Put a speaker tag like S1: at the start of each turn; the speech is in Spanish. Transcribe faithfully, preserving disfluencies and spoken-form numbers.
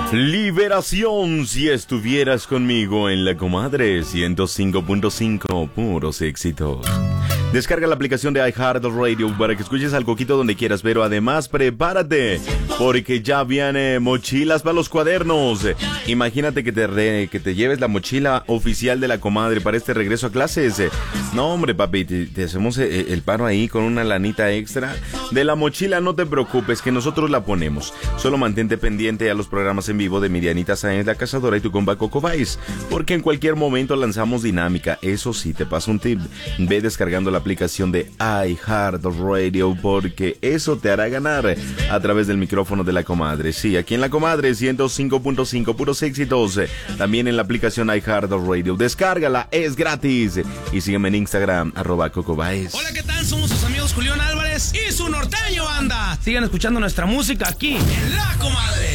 S1: Liberación si estuvieras conmigo en La Comadre ciento cinco punto cinco, puros éxitos. Descarga la aplicación de iHeartRadio para que escuches al Coquito donde quieras, pero además prepárate, porque ya viene mochilas para los cuadernos. Imagínate que te, re, que te lleves la mochila oficial de La Comadre para este regreso a clases. No, hombre, papi, te, te hacemos el paro ahí con una lanita extra. De la mochila no te preocupes, que nosotros la ponemos. Solo mantente pendiente a los programas en vivo de Mirianita Sáenz, La Cazadora, y tu compa Coco Vice, porque en cualquier momento lanzamos dinámica. Eso sí, te paso un tip: ve descargando la aplicación de iHeartRadio, porque eso te hará ganar a través del micrófono de La Comadre. Sí, aquí en La Comadre ciento cinco punto cinco, puros éxitos. También en la aplicación iHeartRadio. Descárgala, es gratis. Y sígueme en Instagram, arroba Coco Vice.
S2: Hola, ¿qué tal? Somos sus amigos Julián Álvarez y su norteño banda. Sigan escuchando nuestra música aquí en La Comadre.